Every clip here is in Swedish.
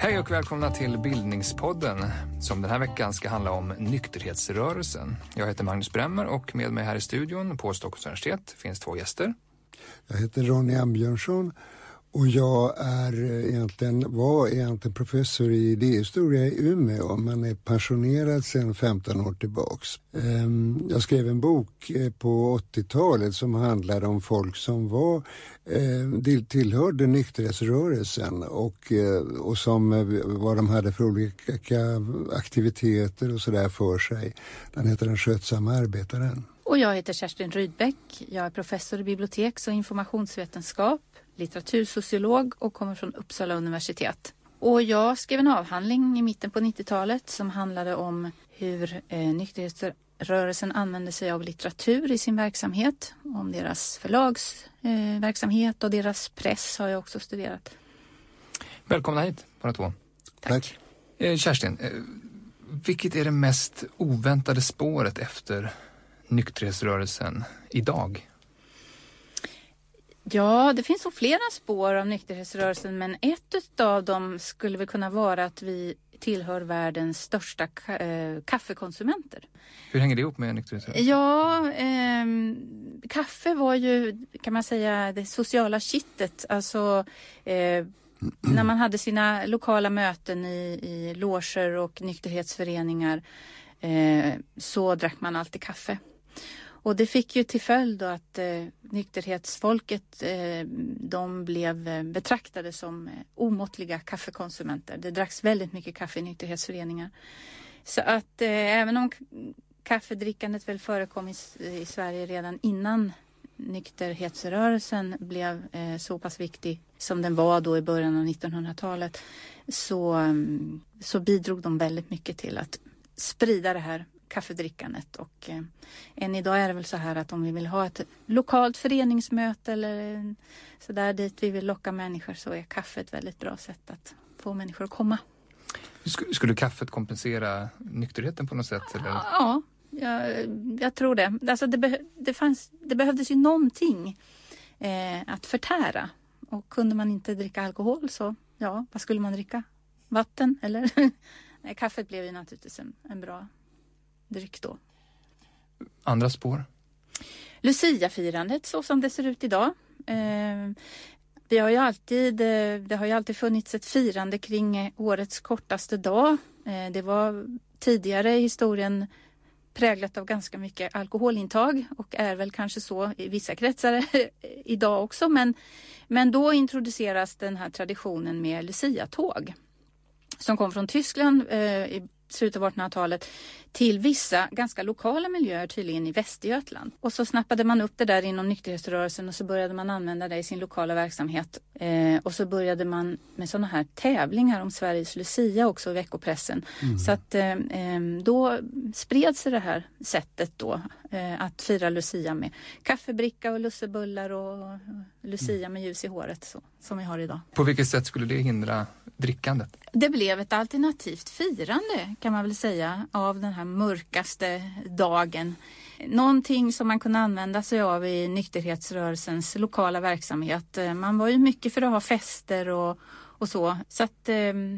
Hej och välkomna till Bildningspodden som den här veckan ska handla om nykterhetsrörelsen. Jag heter Magnus Bremmer och med mig här i studion på Stockholms universitet finns två gäster. Jag heter Ronny Ambjörnsson och jag var egentligen professor i idéhistoria i Umeå, men är pensionerad sedan 15 år tillbaks. Jag skrev en bok på 80-talet som handlade om folk som tillhörde nykterhetsrörelsen och som vad de hade för olika aktiviteter och sådär för sig. Den heter Den skötsamma arbetaren. Och jag heter Kerstin Rydbeck. Jag är professor i biblioteks- och informationsvetenskap, litteratursociolog och kommer från Uppsala universitet. Och jag skrev en avhandling i mitten på 90-talet som handlade om hur nykterhetsrörelsen använde sig av litteratur i sin verksamhet. Om deras förlagsverksamhet och deras press har jag också studerat. Välkomna hit båda två. Tack. Kerstin, vilket är det mest oväntade spåret efter nykterhetsrörelsen idag? Ja, det finns så flera spår av nykterhetsrörelsen, men ett av dem skulle väl kunna vara att vi tillhör världens största kaffekonsumenter. Hur hänger det ihop med nykterhetsrörelsen? Ja, kaffe var ju, kan man säga, det sociala kittet. Alltså när man hade sina lokala möten i loger och nykterhetsföreningar så drack man alltid kaffe. Och det fick ju till följd att nykterhetsfolket de blev betraktade som omåttliga kaffekonsumenter. Det dracks väldigt mycket kaffe i nykterhetsföreningar. Så att även om kaffedrickandet väl förekom i Sverige redan innan nykterhetsrörelsen blev så pass viktig som den var då i början av 1900-talet så bidrog de väldigt mycket till att sprida det här kaffedrickandet. Och än idag är det väl så här att om vi vill ha ett lokalt föreningsmöte eller så där dit vi vill locka människor, så är kaffe ett väldigt bra sätt att få människor att komma. Skulle kaffet kompensera nykterheten på något sätt? Eller? Ja, jag tror det. Alltså det behövdes ju någonting att förtära. Och kunde man inte dricka alkohol så, ja, vad skulle man dricka? Vatten eller? Nej, kaffet blev ju naturligtvis en bra dryck då. Andra spår? Lucia-firandet så som det ser ut idag. Det har ju alltid funnits ett firande kring årets kortaste dag. Det var tidigare i historien präglat av ganska mycket alkoholintag och är väl kanske så i vissa kretsar idag också. Men då introduceras den här traditionen med Lucia-tåg som kom från Tyskland i slutet av 1800-talet till vissa ganska lokala miljöer, tydligen i Västergötland. Och så snappade man upp det där inom nykterhetsrörelsen och så började man använda det i sin lokala verksamhet. Och så började man med sådana här tävlingar om Sveriges Lucia också i veckopressen. Så att då spred sig det här sättet då att fira Lucia med kaffebricka och lussebullar och Lucia med ljus i håret så, som vi har idag. På vilket sätt skulle det hindra drickandet? Det blev ett alternativt firande kan man väl säga av den här mörkaste dagen. Någonting som man kunde använda sig av i nykterhetsrörelsens lokala verksamhet. Man var ju mycket för att ha fester och så. Så att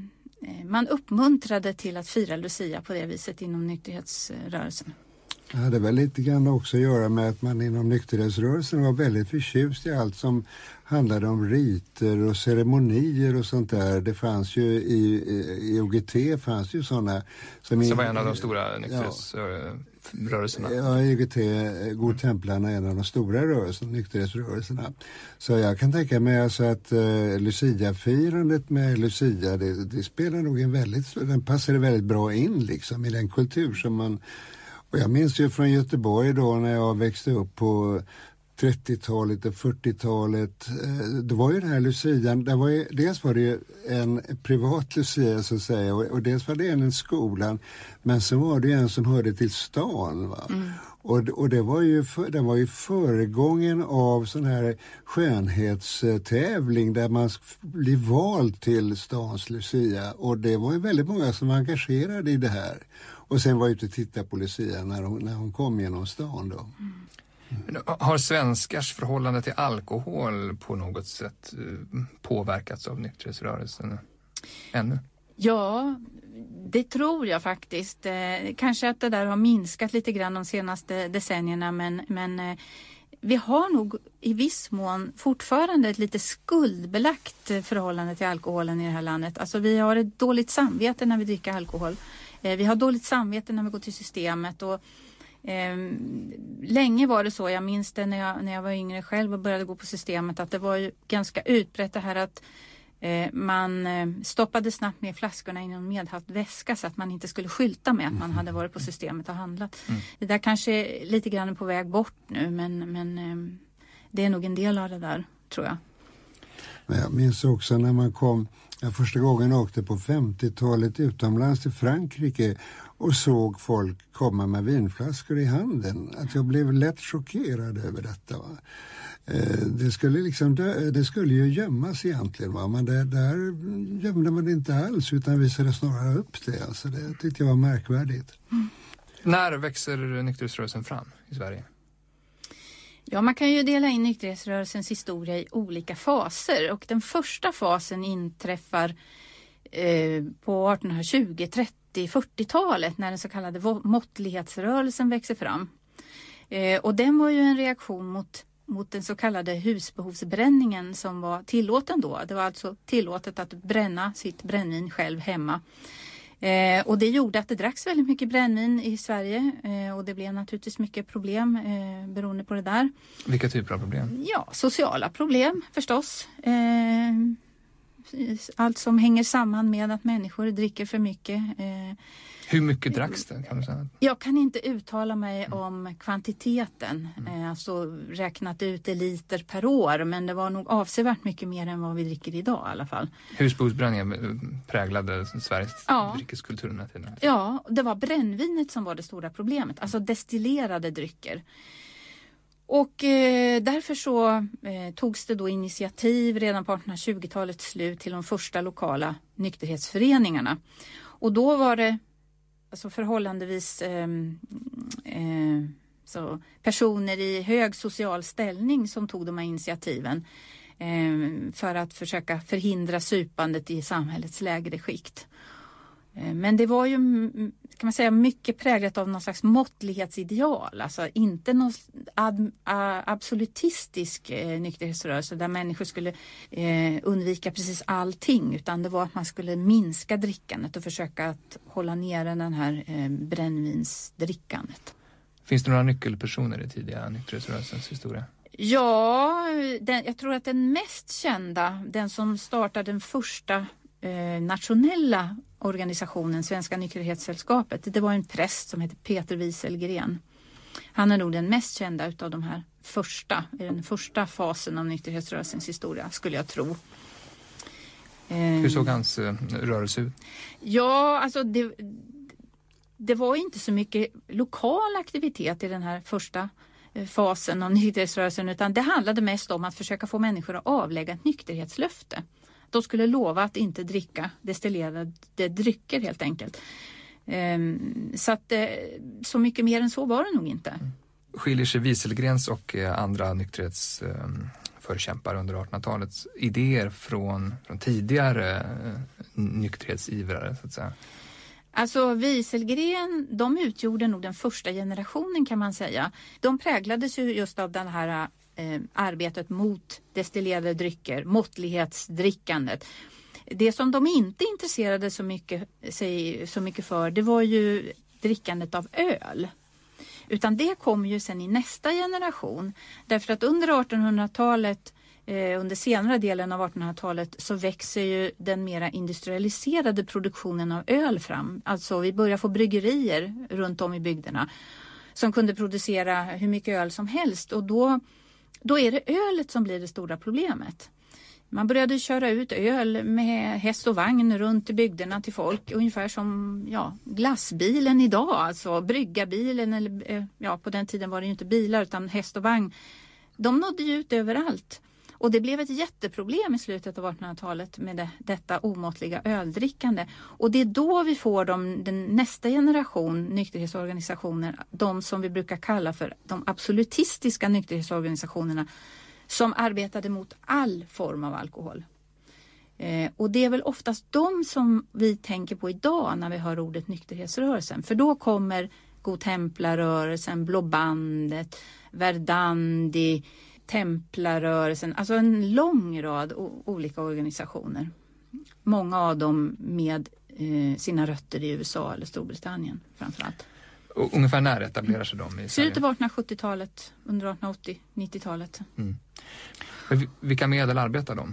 man uppmuntrade till att fira Lucia på det viset inom nykterhetsrörelsen. Det hade väl lite grann också att göra med att man inom nykterhetsrörelsen var väldigt förtjust i allt som handlade om riter och ceremonier och sånt där. Det fanns ju i OGT fanns ju sådana. Som var en av de stora nykterhetsrörelserna. Ja, OGT, Godtemplarna, är en av de stora nykterhetsrörelserna. Så jag kan tänka mig alltså att Lucia-firandet med Lucia, det spelar nog den passade väldigt bra in liksom i den kultur som man. Och jag minns ju från Göteborg då när jag växte upp på 30-talet och 40-talet. Då var ju den här Lucian, dels var det ju en privat Lucia så att säga och dels var det en skolan. Men så var det en som hörde till stan va. Och det var ju föregången av sån här skönhetstävling där man blir vald till stans Lucia. Och det var ju väldigt många som var engagerade i det här. Och sen var jag ute och tittade på Lucia när hon kom genom stan då. Har svenskars förhållande till alkohol på något sätt påverkats av nykterhetsrörelsen ännu? Ja, det tror jag faktiskt. Kanske att det där har minskat lite grann de senaste decennierna, men vi har nog i viss mån fortfarande ett lite skuldbelagt förhållande till alkoholen i det här landet. Alltså vi har ett dåligt samvete när vi dricker alkohol. Vi har dåligt samvete när vi går till systemet och länge var det så, jag minns det när jag var yngre själv och började gå på systemet, att det var ju ganska utbrett det här att man stoppade snabbt ner flaskorna i en medhavd väska så att man inte skulle skylta med att man hade varit på systemet och handlat. Det där kanske är lite grann på väg bort nu, men det är nog en del av det där, tror jag. Men jag minns också när man kom, jag första gången åkte på 50-talet utomlands till Frankrike och såg folk komma med vinflaskor i handen. Att jag blev lätt chockerad över detta. Va? Det skulle ju gömmas egentligen, va? Men där gömde man det inte alls utan visade snarare upp det. Alltså det tyckte jag var märkvärdigt. När växer nykterhetsrörelsen fram i Sverige? Ja, man kan ju dela in nykterhetsrörelsens historia i olika faser, och den första fasen inträffar på 1820, 30, 40-talet när den så kallade måttlighetsrörelsen växer fram. Och den var ju en reaktion mot den så kallade husbehovsbränningen som var tillåten då. Det var alltså tillåtet att bränna sitt brännvin själv hemma. Och det gjorde att det dracks väldigt mycket brännvin i Sverige och det blev naturligtvis mycket problem beroende på det där. Vilka typer av problem? Ja, sociala problem förstås. Allt som hänger samman med att människor dricker för mycket. Hur mycket dracks det, kan du säga? Jag kan inte uttala mig om kvantiteten, alltså räknat ut i liter per år, men det var nog avsevärt mycket mer än vad vi dricker idag i alla fall. Husbehovsbränningen präglade Sveriges dryckeskultur den här tiden? Ja, det var brännvinet som var det stora problemet, alltså destillerade drycker. Och därför så togs det då initiativ redan på 1820-talets slut till de första lokala nykterhetsföreningarna. Och då var det alltså förhållandevis så personer i hög social ställning som tog de här initiativen för att försöka förhindra supandet i samhällets lägre skikt. Men det var ju, kan man säga, mycket präglat av någon slags måttlighetsideal. Alltså inte någon absolutistisk nykterhetsrörelse där människor skulle undvika precis allting. Utan det var att man skulle minska drickandet och försöka att hålla nere den här brännvinsdrickandet. Finns det några nyckelpersoner i tidiga nykterhetsrörelsens historia? Ja, jag tror att den mest kända, den som startade den första nationella organisationen, Svenska nykterhetssällskapet, det var en präst som heter Peter Wieselgren. Han är nog den mest kända utav de här i den första fasen av nykterhetsrörelsens historia, skulle jag tro. Hur såg hans rörelse ut? Ja, alltså det var inte så mycket lokal aktivitet i den här första fasen av nykterhetsrörelsen, utan det handlade mest om att försöka få människor att avlägga ett nykterhetslöfte. De skulle lova att inte dricka destillerade drycker helt enkelt. Så att så mycket mer än så var det nog inte. Skiljer sig Wieselgrens och andra nykterhetsförkämpar under 1800-talets idéer från tidigare nykterhetsivrare, så att säga? Alltså Wieselgren, de utgjorde nog den första generationen, kan man säga. De präglades ju just av den här arbetet mot destillerade drycker, måttlighetsdrickandet. Det som de inte intresserade så mycket för, det var ju drickandet av öl. Utan det kom ju sen i nästa generation. Därför att under 1800-talet, under senare delen av 1800-talet, så växer ju den mera industrialiserade produktionen av öl fram. Alltså vi börjar få bryggerier runt om i bygderna som kunde producera hur mycket öl som helst, och då är det ölet som blir det stora problemet. Man började köra ut öl med häst och vagn runt i bygderna till folk, ungefär som glassbilen idag, alltså bryggarbilen, eller på den tiden var det ju inte bilar utan häst och vagn. De nådde ju ut överallt. Och det blev ett jätteproblem i slutet av 1800-talet med detta omåttliga öldrickande. Och det är då vi får den nästa generation nykterhetsorganisationer, de som vi brukar kalla för de absolutistiska nykterhetsorganisationerna, som arbetade mot all form av alkohol. Och det är väl oftast de som vi tänker på idag när vi hör ordet nykterhetsrörelsen. För då kommer Godtemplarrörelsen, Blå bandet, Verdandi, Templarrörelsen. Alltså en lång rad olika organisationer. Många av dem med sina rötter i USA eller Storbritannien framförallt. Och ungefär när etablerar sig de i Sverige? Slutet av 1870-talet, under 1880-90-talet. Mm. Vilka medel arbetar de?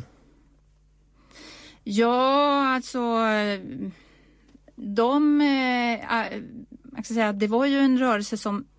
Ja, alltså jag ska säga, det var ju en rörelse som